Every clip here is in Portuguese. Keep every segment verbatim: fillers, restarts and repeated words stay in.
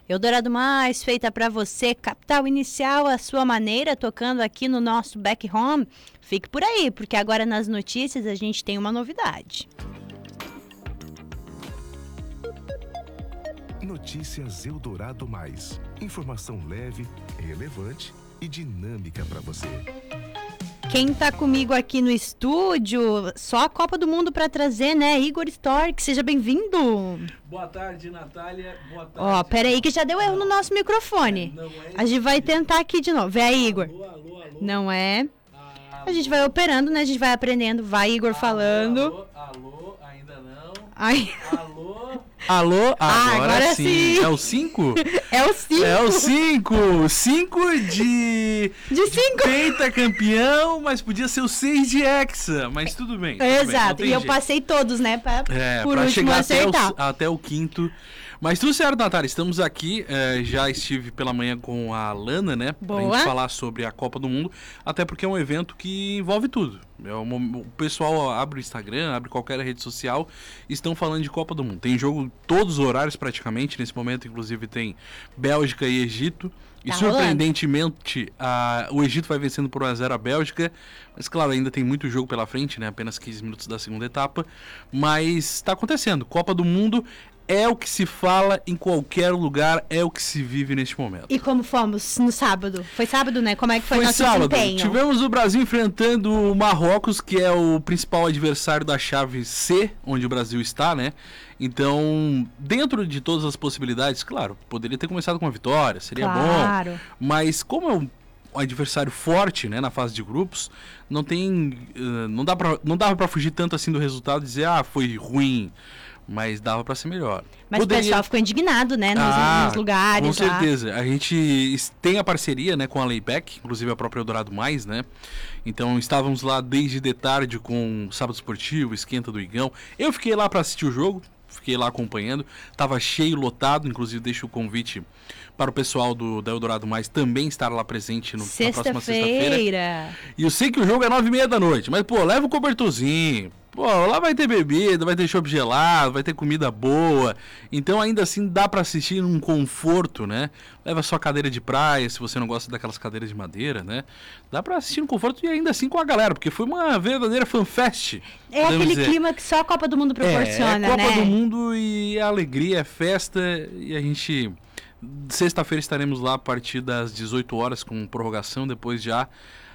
Eldorado Mais, feita para você, Capital Inicial, a sua maneira, tocando aqui no nosso Back Home. Fique por aí, porque agora nas notícias a gente tem uma novidade. Notícias Eldorado Mais. Informação leve, relevante e dinâmica para você. Quem tá comigo aqui no estúdio, só a Copa do Mundo para trazer, né? Igor Stork, seja bem-vindo. Boa tarde, Natália. Boa tarde. Ó, peraí que já deu erro no nosso microfone. Não é a gente vai tentar aqui de novo. Vem aí, Igor. Alô, alô, alô. Não é? Alô. A gente vai operando, né? A gente vai aprendendo. Vai, Igor, Alô, falando. Alô, alô, ainda não. Ai. Alô. Alô, agora, Ah, agora sim. sim. É o cinco? É o cinco. É o cinco. cinco de... De cinco. Pentacampeão, mas podia ser o seis de Hexa. Mas tudo bem. Tudo Exato. bem, e eu jeito. passei todos, né? Pra, É, por pra último chegar até acertar. o, até o quinto. Mas tudo certo, Natália. Estamos aqui. eh, já estive pela manhã com a Lana, né? Pra Boa. gente falar sobre a Copa do Mundo. Até porque é um evento que envolve tudo. É um- o pessoal abre o Instagram, abre qualquer rede social. Estão falando de Copa do Mundo. Tem jogo todos os horários praticamente. Nesse momento, inclusive, tem Bélgica e Egito. E Tá surpreendentemente, a, o Egito vai vencendo por um a zero a Bélgica. Mas claro, ainda tem muito jogo pela frente, né? Apenas quinze minutos da segunda etapa. Mas está acontecendo. Copa do Mundo é o que se fala em qualquer lugar, é o que se vive neste momento. E como fomos no sábado? Foi sábado, né? Como é que foi, Foi nosso sábado. desempenho? Tivemos o Brasil enfrentando o Marrocos, que é o principal adversário da chave C, onde o Brasil está, né? Então, dentro de todas as possibilidades, claro, poderia ter começado com uma vitória, seria Claro. bom. Mas como é um um adversário forte, né, na fase de grupos, não tem, uh, não dá pra, não dava para fugir tanto assim do resultado e dizer, ah, foi ruim, mas dava para ser melhor. Mas Poderia- o pessoal ficou indignado, né? Nos, Ah, nos lugares com lá. certeza. A gente es- tem a parceria, né, com a Layback, inclusive a própria Eldorado Mais, né? Então estávamos lá desde de tarde com Sábado Esportivo, Esquenta do Igão. Eu fiquei lá para assistir o jogo, fiquei lá acompanhando. Tava cheio, lotado, inclusive deixo o convite para o pessoal do da Eldorado Mais também estar lá presente no, na próxima sexta-feira. Sexta-feira. E eu sei que o jogo é nove e meia da noite, mas, pô, leva o cobertorzinho. Pô, lá vai ter bebida, vai ter chopp gelado, vai ter comida boa. Então, ainda assim, dá pra assistir num conforto, né? Leva sua cadeira de praia, se você não gosta daquelas cadeiras de madeira, né? Dá pra assistir no conforto e ainda assim com a galera, porque foi uma verdadeira fanfest. É podemos aquele dizer. clima que só a Copa do Mundo proporciona, é, é Copa né? do Mundo e é alegria, é festa. E a gente... Sexta-feira estaremos lá a partir das dezoito horas com prorrogação, depois já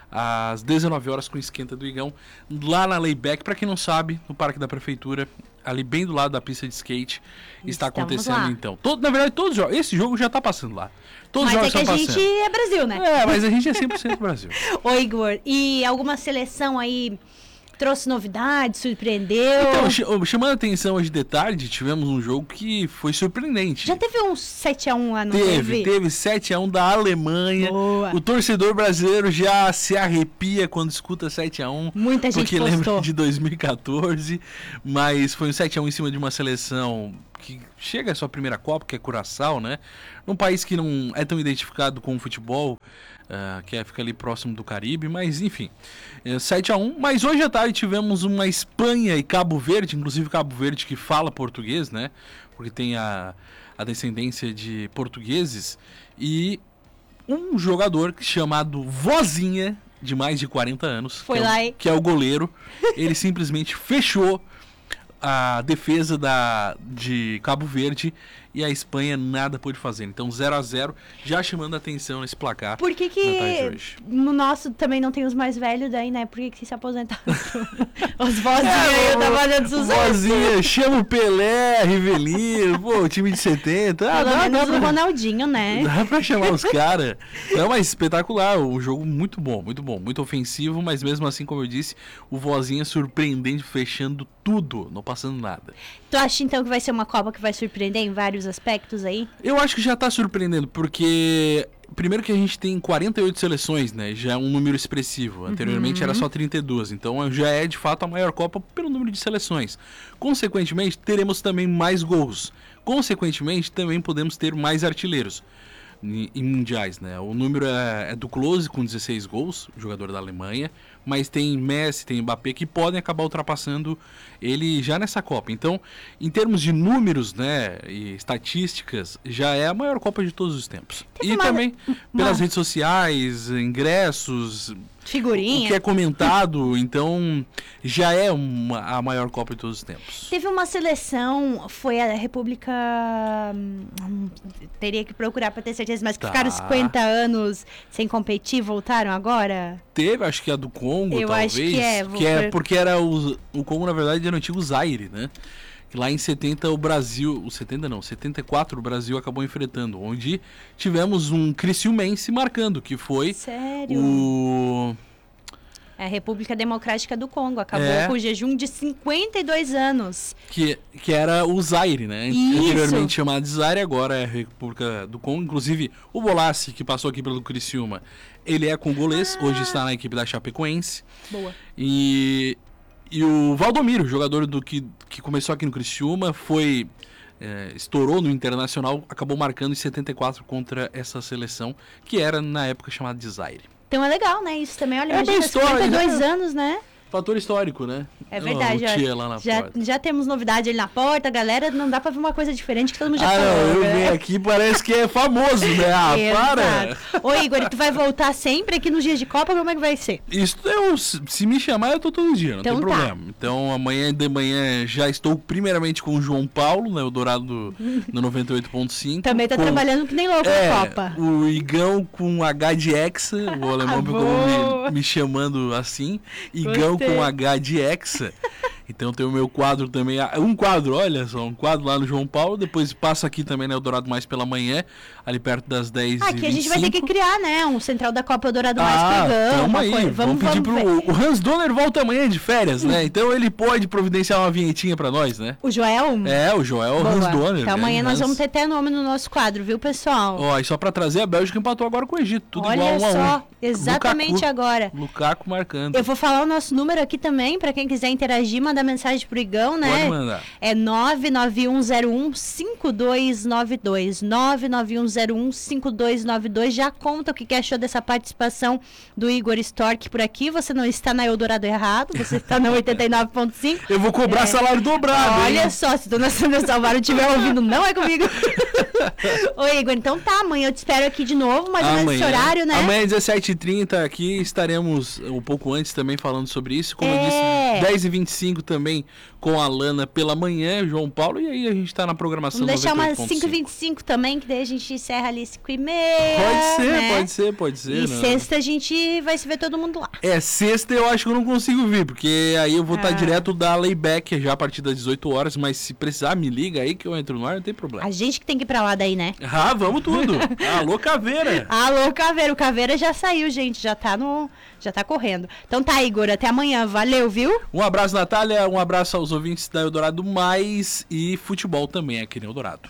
às dezenove horas com Esquenta do Igão, lá na Layback, pra quem não sabe, no Parque da Prefeitura, ali bem do lado da pista de skate, está Estamos acontecendo lá. então. Todo, na verdade, todos os jogos, esse jogo já tá passando lá. Todos Mas os é jogos que a estão gente passando. é Brasil, né? É, mas a gente é cem por cento Brasil. Ô, Igor, e alguma seleção aí trouxe novidade, surpreendeu? Então, ch- chamando a atenção hoje de tarde, tivemos um jogo que foi surpreendente. Já teve um sete a um lá, não Teve, teve? teve sete a um da Alemanha. Boa. O torcedor brasileiro já se arrepia quando escuta sete a um. Muita gente Porque postou. lembra de dois mil e catorze. Mas foi um sete a um em cima de uma seleção que chega à sua primeira Copa, que é Curaçao, né? Num país que não é tão identificado com o futebol, uh, que é, fica ali próximo do Caribe. Mas enfim, é, sete a um. Mas hoje à tarde tivemos uma Espanha e Cabo Verde, inclusive Cabo Verde que fala português, né? Porque tem a, a descendência de portugueses. E um jogador chamado Vozinha, de mais de quarenta anos, Foi que, lá é, e- o, que é o goleiro, ele simplesmente fechou a defesa da, de Cabo Verde e a Espanha nada pôde fazer. Então zero a zero, já chamando a atenção nesse placar. Por que na tarde de que hoje. no nosso também não tem os mais velhos daí, né? Por que que se aposentaram? Os vozinhos É, aí da o- Vale do o Suzano. Vozinha, chama o Pelé, Rivelino, pô, o time de setenta. Ah, Pelo dá, menos dá o pra- Ronaldinho, né? Dá pra chamar os caras. Não, mas espetacular. Um jogo muito bom, muito bom. Muito ofensivo, mas mesmo assim, como eu disse, o Vozinha surpreendente, fechando tudo, não passando nada. Tu acha então que vai ser uma Copa que vai surpreender em vários aspectos aí? Eu acho que já tá surpreendendo, porque... Primeiro que a gente tem quarenta e oito seleções, né? Já é um número expressivo. Anteriormente era só trinta e duas. Então já é, de fato, a maior Copa pelo número de seleções. Consequentemente, teremos também mais gols. Consequentemente, também podemos ter mais artilheiros. em, em mundiais, né? O número é, é do Klose com dezesseis gols, jogador da Alemanha, mas tem Messi, tem Mbappé que podem acabar ultrapassando ele já nessa Copa. Então, em termos de números, né, e estatísticas, já é a maior Copa de todos os tempos. Teve e uma- também pelas uma- redes sociais, ingressos, Figurinha. o que é comentado, então já é uma, a maior Copa de todos os tempos. Teve uma seleção, foi a República. hum, Teria que procurar pra ter certeza, mas que Tá. ficaram cinquenta anos sem competir, voltaram agora? Teve, acho que a do Congo, Eu talvez. acho que é, vou que é ver. porque era o, o Congo, na verdade, era o antigo Zaire, né? Que lá em setenta o Brasil, o setenta não, setenta e quatro o Brasil acabou enfrentando, onde tivemos um Criciúmense marcando, que foi Sério? o É a República Democrática do Congo. Acabou É. com o jejum de cinquenta e dois anos. que, que era o Zaire, né? Isso. Anteriormente chamado de Zaire, agora é a República do Congo. Inclusive, o Bolassi, que passou aqui pelo Criciúma, ele é congolês, Ah. hoje está na equipe da Chapecoense. Boa. E, e o Valdomiro, jogador do que, que começou aqui no Criciúma, foi é, estourou no Internacional, acabou marcando em setenta e quatro contra essa seleção, que era na época chamada de Zaire. Então é legal, né? Isso também, olha, É bem imagina, história, cinquenta e dois né? anos, né? Fator histórico, né? É verdade, o ó, tia lá na já, porta. já temos novidade ali na porta, galera, não dá pra ver uma coisa diferente que todo mundo já Ah, falou, não, eu né? venho aqui, parece que é famoso, né? Ah, para! Exato. Ô Igor, tu vai voltar sempre aqui nos dias de Copa, como é que vai ser? Isso eu, se se me chamar, eu tô todo dia, não Então tem tá. problema. Então amanhã de manhã já estou primeiramente com o João Paulo, né? O Dourado no noventa e oito ponto cinco. Também tá com, trabalhando que nem louco é, na Copa. o Igão com H de Hexa, o alemão ficou Boa. me, me chamando assim. Igão Gostei. com H de Hexa. Então tem o meu quadro também, ah, um quadro, olha só, um quadro lá no João Paulo, depois passo aqui também no Eldorado Mais pela manhã, ali perto das dez Aqui a gente vai ter que criar, né? Um central da Copa Eldorado mais Ah, pegão, tamo uma aí, coisa. vamos, Vamos, pedir vamos ver. pro... O Hans Donner volta amanhã de férias, né? Então ele pode providenciar uma vinhetinha pra nós, né? O Joel? É, o Joel Boa. Hans Donner. Então né? amanhã nós Hans. vamos ter até nome no nosso quadro, viu, pessoal? Ó, e só pra trazer, a Bélgica empatou agora com o Egito, tudo Olha igual um a só, um. exatamente Lukaku. agora. Lukaku marcando. Eu vou falar o nosso número aqui também, pra quem quiser interagir, mandar mensagem pro Igão, né? Pode mandar. É nove nove um zero um cinco dois nove dois. nove nove um zero um cinco dois nove dois. Já conta o que que achou dessa participação do Igor Stork por aqui. Você não está na Eldorado errado, você está na oitenta e nove ponto cinco. Eu vou cobrar É. salário dobrado, Olha hein? só, se Dona Sandra Salvaro estiver ouvindo, não é comigo. Ô Igor, então tá, amanhã eu te espero aqui de novo, mais ou menos esse horário, né? Amanhã, dezessete e trinta, aqui estaremos um pouco antes também falando sobre isso. Como É. eu disse, dez e vinte e cinco também com a Lana pela manhã, João Paulo, e aí a gente tá na programação Vamos deixar umas noventa e oito ponto cinco e cinco. vinte e cinco também, que daí a gente encerra ali cinco e meia. Pode ser, né? pode ser, pode ser. E né? sexta a gente vai se ver todo mundo lá. É, sexta eu acho que eu não consigo vir, porque aí eu vou estar Ah. direto da Layback já a partir das dezoito horas, mas se precisar, me liga aí que eu entro no ar, não tem problema. A gente que tem que ir pra lá daí, né? Ah, vamos tudo! Alô, Caveira! Alô, Caveira. O Caveira já saiu, gente. Já tá no. Já tá correndo. Então tá, Igor. Até amanhã. Valeu, viu? Um abraço, Natália, um abraço aos ouvintes da Eldorado Mais e futebol também aqui no Eldorado.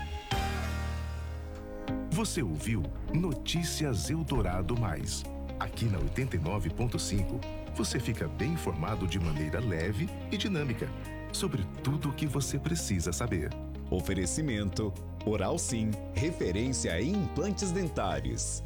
Você ouviu Notícias Eldorado Mais. Aqui na oitenta e nove ponto cinco, você fica bem informado de maneira leve e dinâmica sobre tudo o que você precisa saber. Oferecimento Oral Sim, referência em implantes dentários.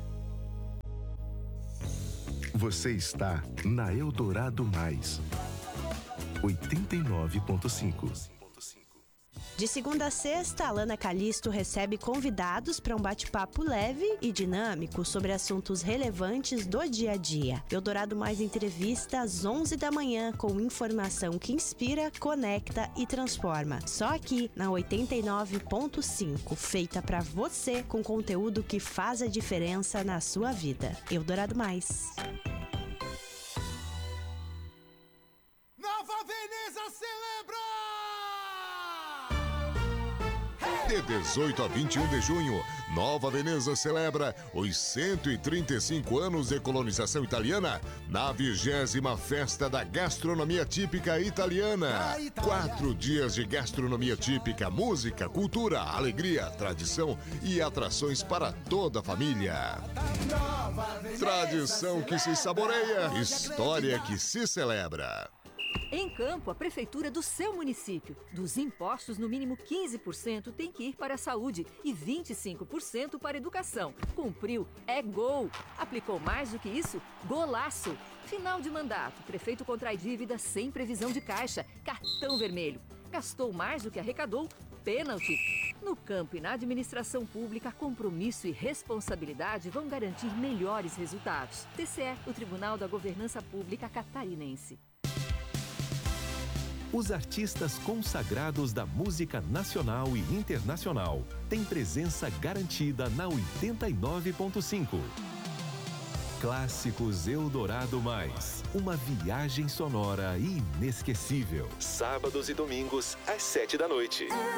Você está na Eldorado Mais. oitenta e nove ponto cinco. De segunda a sexta, a Alana Calisto recebe convidados para um bate-papo leve e dinâmico sobre assuntos relevantes do dia a dia. Eldorado Mais entrevista às onze da manhã com informação que inspira, conecta e transforma. Só aqui na oitenta e nove ponto cinco, feita para você com conteúdo que faz a diferença na sua vida. Eldorado Mais. Nova Veneza celebra! De dezoito a vinte e um de junho, Nova Veneza celebra os cento e trinta e cinco anos de colonização italiana na vigésima Festa da Gastronomia Típica Italiana. Quatro dias de gastronomia típica, música, cultura, alegria, tradição e atrações para toda a família. Tradição que se saboreia, história que se celebra. Em Campo, a prefeitura do seu município. Dos impostos, no mínimo quinze por cento tem que ir para a saúde e vinte e cinco por cento para a educação. Cumpriu, é gol. Aplicou mais do que isso? Golaço. Final de mandato, prefeito contrai dívida sem previsão de caixa. Cartão vermelho. Gastou mais do que arrecadou? Pênalti. No campo e na administração pública, compromisso e responsabilidade vão garantir melhores resultados. T C E, o Tribunal da Governança Pública Catarinense. Os artistas consagrados da música nacional e internacional têm presença garantida na oitenta e nove ponto cinco. Clássicos Eldorado Mais. Uma viagem sonora inesquecível. Sábados e domingos, às sete da noite.